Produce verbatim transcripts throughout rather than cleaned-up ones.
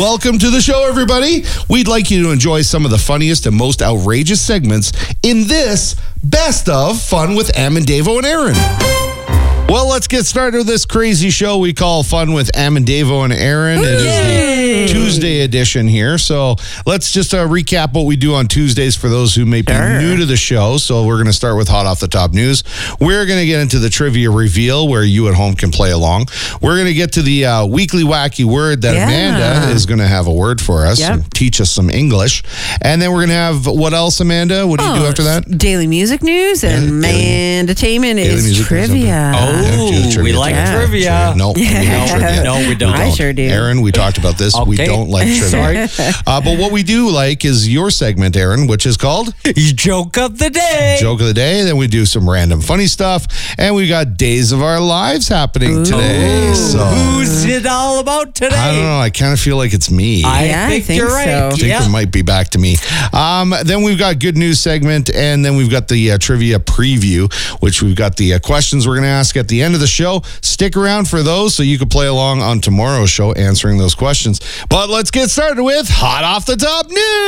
Welcome to the show, everybody. We'd like you to enjoy some of the funniest and most outrageous segments in this Best of Fun with Am and Davo and Aaron. Well, let's get started with this crazy show we call Fun with Am and Davo and Aaron. It is the Tuesday edition here. So let's just uh, recap what we do on Tuesdays for those who may be Sure. new to the show. So we're going to start with Hot Off the Top News. We're going to get into the trivia reveal where you at home can play along. We're going to get to the uh, weekly wacky word that Yeah. Amanda is going to have a word for us Yep. and teach us some English. And then we're going to have what else, Amanda? What do you do after that? Daily music news and Yeah, daily- Mandainment Daily is music news, trivia. okay. Yeah, do the Oh, trivia we like Yeah. trivia. No, we hate trivia. No, we don't. I sure do. Aaron, we talked about this. We Okay. don't like trivia. Sorry. Uh, but what we do like is your segment, Aaron, which is called Joke of the day. Joke of the Day. Then we do some random funny stuff. And we got Days of Our Lives happening today. Ooh, So who's it all about today? I don't know. I kind of feel like it's me. I Yeah, I think, think you're so. right. I I think Yeah. it might be back to me. Um, then we've got good news segment, and then we've got the uh, trivia preview, which we've got the uh, questions we're going to ask at the end of the show. Stick around for those so you can play along on tomorrow's show answering those questions. But let's get started with Hot Off the Top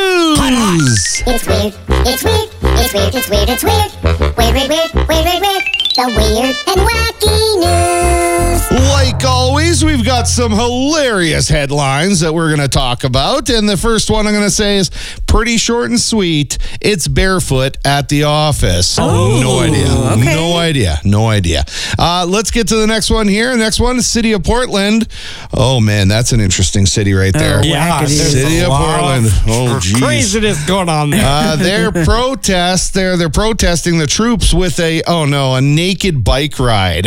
News. It's weird, it's weird, it's weird, it's weird, it's weird. Weird, weird, weird, weird, weird, weird. The weird and wacky news. Like always, we've got some hilarious headlines that we're going to talk about. And the first one I'm going to say is pretty short and sweet. It's barefoot at the office. Oh, no idea. okay. No idea. No idea. Uh, let's get to the next one here. Next one is City of Portland. Oh, man, that's an interesting city right there. Oh, Yeah, wackadoo. there's City a of lot Portland. Oh, geez. craziness going on there. Uh, their protest, they're, they're protesting the troops with a, oh no, a naked bike ride.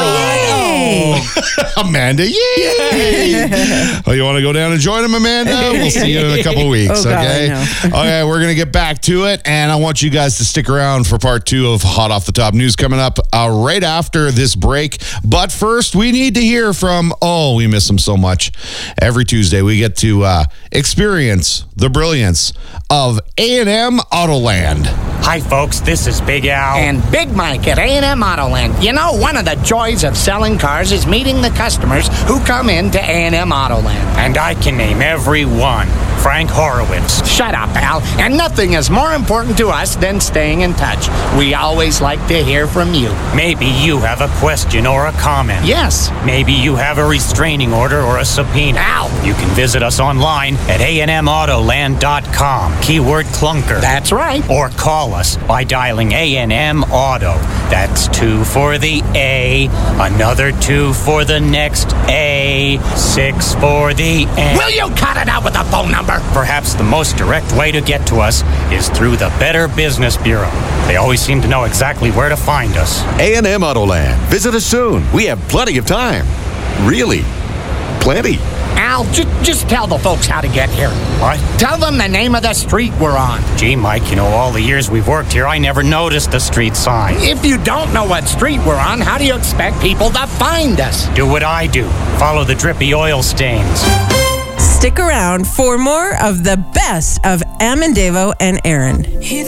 Yay. Amanda, yay! Oh, you want to go down and join them, Amanda? We'll see you in a couple weeks, Oh, God, okay? I know. Okay, we're going to get back to it, and I want you guys to stick around for part two of Hot Off the Top News coming up uh, right after this break. But first, we need to hear from, oh, we miss them so much. Every Tuesday, we get to uh, experience the brilliance of A and M Autoland. Hi, folks. This is Big Al. And Big Mike at A and M Autoland. You know, one of the joys of selling cars is meeting the customers who come into A and M Autoland. And I can name every one. Frank Horowitz. Shut up, Al. And nothing is more important to us than staying in touch. We always like to hear from you. Maybe you have a question or a comment. Yes. Maybe you have a restraining order or a subpoena. Ow. You can visit us online at A and M autoland dot com. Keyword clunker. That's right. Or call us by dialing A and M Auto. That's two for the A, another two for the next A, six for the N. Will you cut it out with the phone number? Perhaps the most direct way to get to us is through the Better Business Bureau. They always seem to know exactly where to find us. A and M Autoland. Visit us soon. We have plenty of time. Really, plenty. Al, j- just tell the folks how to get here. What? Tell them the name of the street we're on. Gee, Mike, you know, all the years we've worked here, I never noticed the street sign. If you don't know what street we're on, how do you expect people to find us? Do what I do. Follow the drippy oil stains. Stick around for more of the best of Am and Davo and Aaron.